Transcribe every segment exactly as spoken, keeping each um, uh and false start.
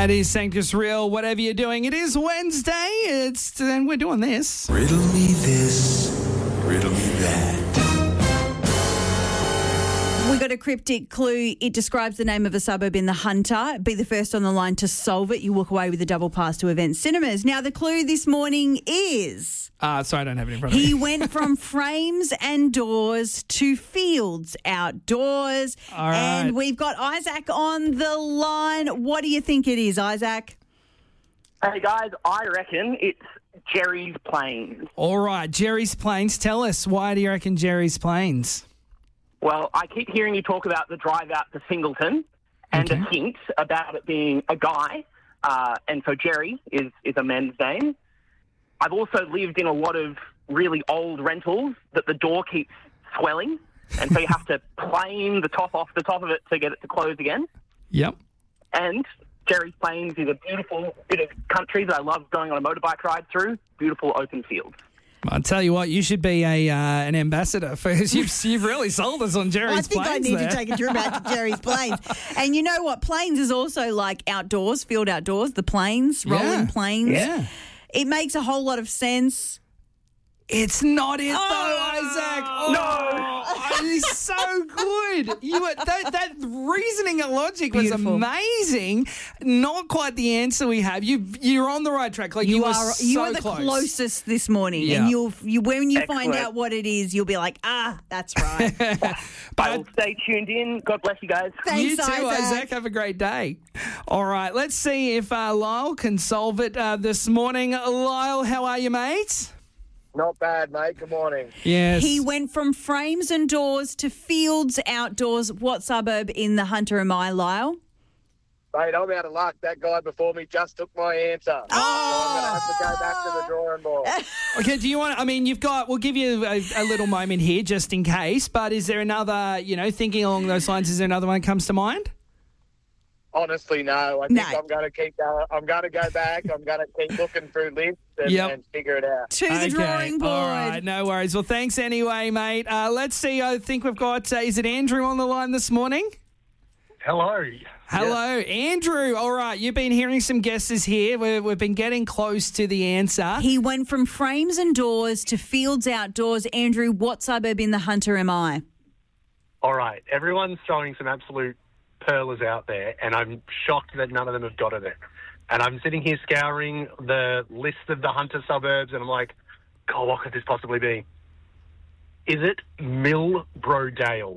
That is Sanctus Real. Whatever you're doing, it is Wednesday. It's and we're doing this. Riddle me this, riddle me that. We got a cryptic clue. It describes the name of a suburb in the Hunter. Be the first on the line to solve it. You walk away with a double pass to Event Cinemas. Now, the clue this morning is... Uh, sorry, I don't have it in front of me. He went from frames and doors to fields outdoors. All right. And we've got Isaac on the line. What do you think it is, Isaac? Hey, guys, I reckon it's Jerry's Plains. All right, Jerry's Plains. Tell us, why do you reckon Jerry's Plains? Well, I keep hearing you talk about the drive out to Singleton and Okay. a hint about it being a guy, uh, and so Jerry is, is a men's name. I've also lived in a lot of really old rentals that the door keeps swelling, and so you have to plane the top off the top of it to get it to close again. Yep. And Jerry's Plains is a beautiful bit of country that I love going on a motorbike ride through, beautiful open fields. I'll tell you what, you should be a uh, an ambassador for you've, you've really sold us on Jerry's I think Plains I need there. to take a trip out to Jerry's Plains. And you know what? Plains is also like outdoors, field outdoors, the plains, rolling Yeah. plains. Yeah. It makes a whole lot of sense. It's not it, Oh, though, Isaac. Oh, no. It's so good. You were, that, that reasoning and logic Beautiful. was amazing. Not quite the answer we have. You, you're on the right track. Like, you, You were are so you are the close. closest this morning, Yeah. and you'll you when you find Excellent. out what it is, you'll be like, ah, that's right. I But will stay tuned in. God bless you guys. Thanks, you too, Isaac. Isaac. Have a great day. All right, let's see if uh, Lyle can solve it uh, this morning. Lyle, how are you, mate? Not bad, mate. Good morning. Yes. He went from frames and doors to fields outdoors. What suburb in the Hunter am I, Lyle? Mate, I'm out of luck. That guy before me just took my answer. Oh! I'm going to have to go back to the drawing board. Okay, do you want, I mean, you've got, we'll give you a, a little moment here just in case, but is there another, you know, thinking along those lines, is there another one that comes to mind? Honestly, no. I think No. I'm going to keep going. I'm going to go back. I'm going to keep looking through lists and, Yep. and figure it out. To the drawing board. All right, no worries. Well, thanks anyway, mate. Uh, let's see, I think we've got, uh, is it Andrew on the line this morning? Hello. Hello, Andrew. All right, you've been hearing some guesses here. We've, we've been getting close to the answer. He went from frames and doors to fields outdoors. Andrew, what suburb in the Hunter am I? All right, everyone's throwing some absolute pearlers out there, and I'm shocked that none of them have got it. And I'm sitting here scouring the list of the Hunter suburbs, and I'm like, God, what could this possibly be? Is it Milbrodale?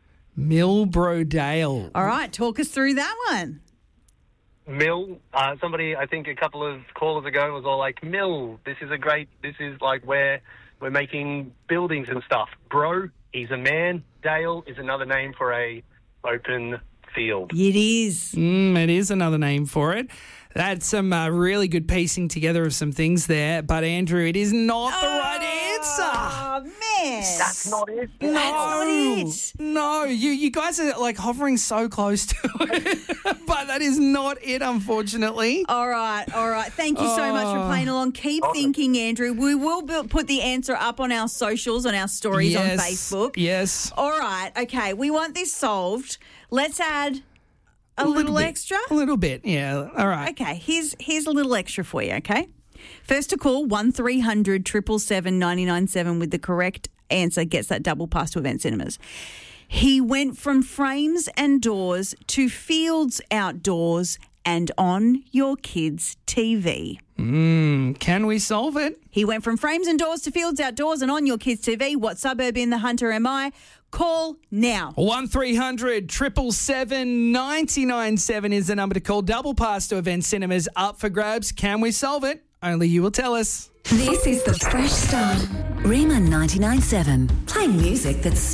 Milbrodale. All right, talk us through that one. Mill, uh, somebody, I think a couple of callers ago was all like, Mill, this is a great, this is like where we're making buildings and stuff. Bro, he's a man. Dale is another name for a open field. It is. Mm, it is another name for it. That's some uh, really good piecing together of some things there. But, Andrew, it is not the right answer. Oh, man. That's not it. That's not it. No, you, you guys are like hovering so close to it. But that is not it, unfortunately. All right, all right. Thank you so much for Oh. playing along. Keep thinking, Andrew. We will bu- put the answer up on our socials, on our stories on Yes, Facebook. Yes. All right, okay. We want this solved. Let's add a, little, bit. extra. A little bit, yeah. All right. Okay, here's here's a little extra for you, okay? First to call, one three hundred seven seven seven nine nine seven with the correct answer gets that double pass to Event Cinemas. He went from frames and doors to fields outdoors and on your kids' T V. Mm, can we solve it? He went from frames and doors to fields outdoors and on your kids' T V. What suburb in the Hunter am I? Call now. one three hundred seven seven seven nine nine seven is the number to call. Double pass to Event Cinemas up for grabs. Can we solve it? Only you will tell us. This is the Fresh Start. Rima ninety-nine point seven. Playing music that's